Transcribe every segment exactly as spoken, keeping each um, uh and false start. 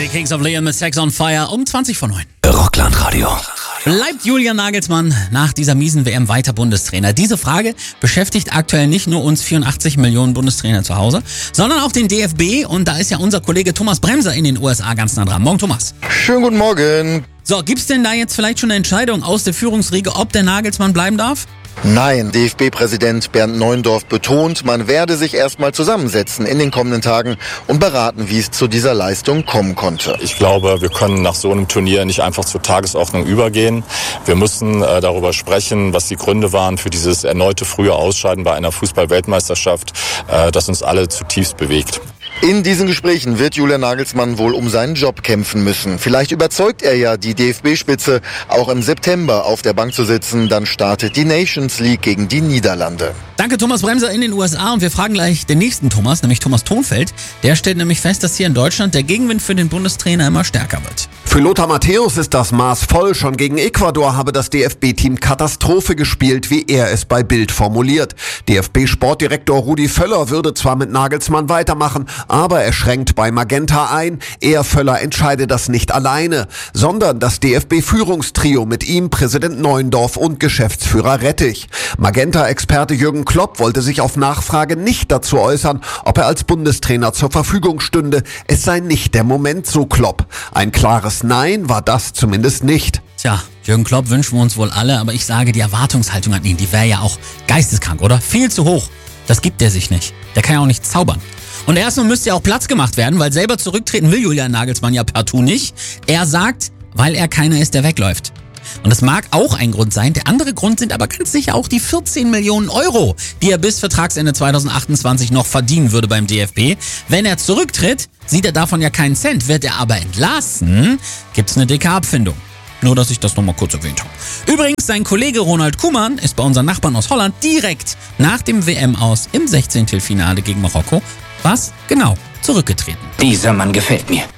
Die Kings of Leon mit Sex on Fire um zwanzig vor neun. Rockland-Radio. Bleibt Julian Nagelsmann nach dieser miesen W M weiter Bundestrainer? Diese Frage beschäftigt aktuell nicht nur uns vierundachtzig Millionen Bundestrainer zu Hause, sondern auch den D F B. Und da ist ja unser Kollege Thomas Bremser in den U S A ganz nah dran. Morgen, Thomas. Schönen guten Morgen. So, gibt's denn da jetzt vielleicht schon eine Entscheidung aus der Führungsriege, ob der Nagelsmann bleiben darf? Nein, D F B-Präsident Bernd Neuendorf betont, man werde sich erstmal zusammensetzen in den kommenden Tagen und beraten, wie es zu dieser Leistung kommen konnte. Ich glaube, wir können nach so einem Turnier nicht einfach zur Tagesordnung übergehen. Wir müssen äh, darüber sprechen, was die Gründe waren für dieses erneute frühe Ausscheiden bei einer Fußball-Weltmeisterschaft, äh, das uns alle zutiefst bewegt. In diesen Gesprächen wird Julian Nagelsmann wohl um seinen Job kämpfen müssen. Vielleicht überzeugt er ja die D F B-Spitze, auch im September auf der Bank zu sitzen. Dann startet die Nations League gegen die Niederlande. Danke, Thomas Bremser in den U S A. Und wir fragen gleich den nächsten Thomas, nämlich Thomas Thonfeld. Der stellt nämlich fest, dass hier in Deutschland der Gegenwind für den Bundestrainer immer stärker wird. Für Lothar Matthäus ist das Maß voll. Schon gegen Ecuador habe das D F B-Team Katastrophe gespielt, wie er es bei Bild formuliert. D F B-Sportdirektor Rudi Völler würde zwar mit Nagelsmann weitermachen, aber er schränkt bei Magenta ein. Er, Völler, entscheide das nicht alleine, sondern das D F B-Führungstrio mit ihm, Präsident Neuendorf und Geschäftsführer Rettich. Magenta-Experte Jürgen Klopp wollte sich auf Nachfrage nicht dazu äußern, ob er als Bundestrainer zur Verfügung stünde. Es sei nicht der Moment, so Klopp. Ein klares Nein war das zumindest nicht. Tja, Jürgen Klopp wünschen wir uns wohl alle, aber ich sage, die Erwartungshaltung an ihn, die wäre ja auch geisteskrank, oder? Viel zu hoch. Das gibt er sich nicht. Der kann ja auch nicht zaubern. Und erstmal müsste ja auch Platz gemacht werden, weil selber zurücktreten will Julian Nagelsmann ja partout nicht. Er sagt, weil er keiner ist, der wegläuft. Und das mag auch ein Grund sein. Der andere Grund sind aber ganz sicher auch die vierzehn Millionen Euro, die er bis Vertragsende zweitausendachtundzwanzig noch verdienen würde beim D F B. Wenn er zurücktritt, sieht er davon ja keinen Cent. Wird er aber entlassen, gibt's eine dicke Abfindung. Nur, dass ich das nochmal kurz erwähnt habe. Übrigens, sein Kollege Ronald Koeman ist bei unseren Nachbarn aus Holland direkt nach dem W M-Aus im sechzehntelfinale gegen Marokko, was genau, zurückgetreten. Dieser Mann gefällt mir.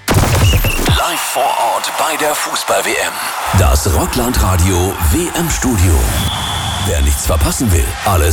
Live vor Ort bei der Fußball-W M. Das Rockland-Radio W M-Studio. Wer nichts verpassen will, alles